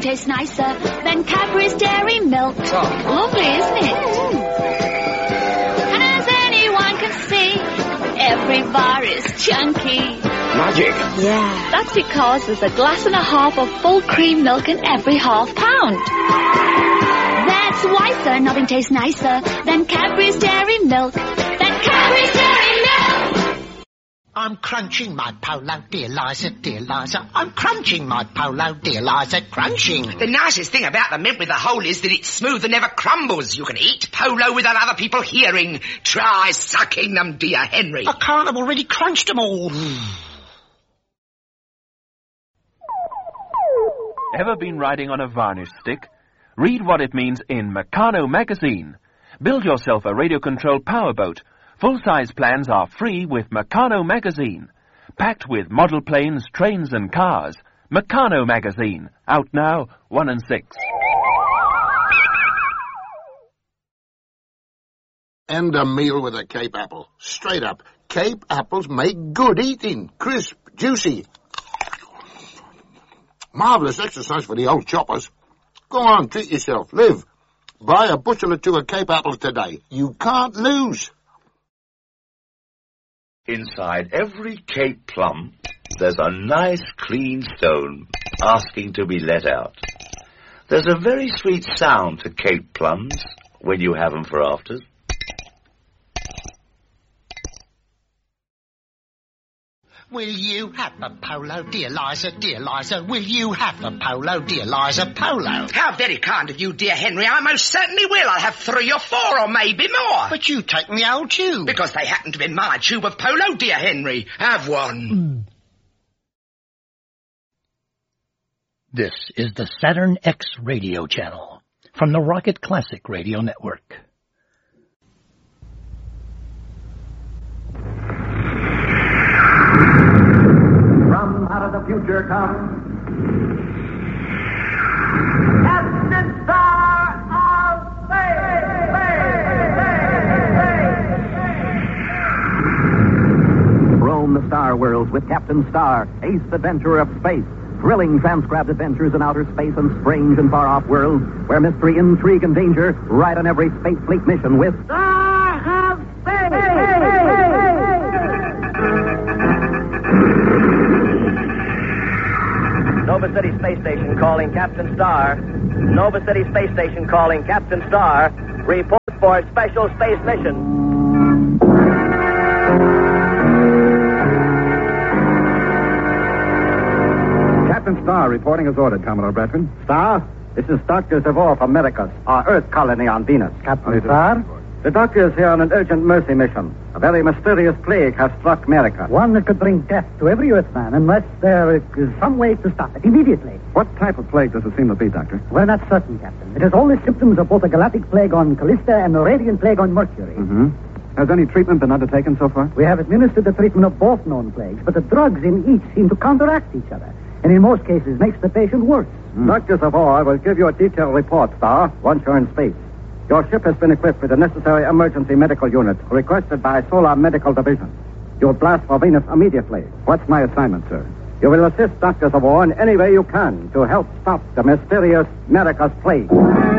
nothing tastes nicer than Cadbury's Dairy Milk. Oh. Lovely, isn't it? And as anyone can see, every bar is chunky. Magic. Yeah. That's because there's a glass and a half of full cream milk in every half pound. That's why, sir, nothing tastes nicer than Cadbury's Dairy Milk. Cadbury's Dairy Milk! I'm crunching my polo, dear Liza, dear Liza. I'm crunching my polo, dear Liza, crunching. The nicest thing about the mint with the hole is that it's smooth and never crumbles. You can eat polo without other people hearing. Try sucking them, dear Henry. I can't, I've already crunched them all. Ever been riding on a varnish stick? Read what it means in Meccano magazine. Build yourself a radio-controlled powerboat. Full-size plans are free with Meccano magazine. Packed with model planes, trains and cars. Meccano magazine. Out now, 1 and 6. And a meal with a Cape apple. Straight up. Cape apples make good eating. Crisp, juicy. Marvellous exercise for the old choppers. Go on, treat yourself. Live. Buy a bushel or two of Cape apples today. You can't lose. Inside every Cape plum, there's a nice clean stone asking to be let out. There's a very sweet sound to Cape plums when you have them for afters. Will you have a polo, dear Liza, dear Liza? Will you have a polo, dear Liza, polo? How very kind of you, dear Henry. I most certainly will. I'll have 3 or 4 or maybe more. But you take the old tube. Because they happen to be my tube of polo, dear Henry. Have one. This is the Saturn X radio channel from the Rocket Classic Radio Network. From out of the future comes Captain Star of Space! Roam the star worlds with Captain Star, ace adventurer of space. Thrilling transcribed adventures in outer space and strange and far-off worlds where mystery, intrigue, and danger ride on every space fleet mission with Star of Space! Nova City Space Station calling Captain Star. Nova City Space Station calling Captain Star. Report for special space mission. Captain Star reporting as ordered, Commodore Bradford. Star, this is Dr. Zavor from Americas, our Earth colony on Venus. Captain Star? The doctor is here on an urgent mercy mission. A very mysterious plague has struck America. One that could bring death to every Earthman unless there is some way to stop it immediately. What type of plague does it seem to be, Doctor? We're not certain, Captain. It has all the symptoms of both a galactic plague on Callista and a radiant plague on Mercury. Mm-hmm. Has any treatment been undertaken so far? We have administered the treatment of both known plagues, but the drugs in each seem to counteract each other, and in most cases makes the patient worse. Dr. Zavor, I will give you a detailed report, Star, once you're in space. Your ship has been equipped with the necessary emergency medical unit requested by Solar Medical Division. You'll blast for Venus immediately. What's my assignment, sir? You will assist Dr. Zavor in any way you can to help stop the mysterious America's plague.